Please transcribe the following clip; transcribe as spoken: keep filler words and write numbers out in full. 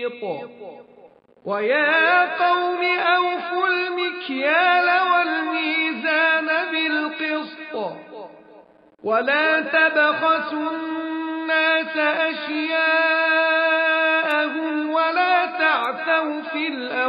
ويا قوم أوفوا المكيال والميزان بالقسط ولا تبخسوا الناس أشياءهم ولا تعثوا في الأرض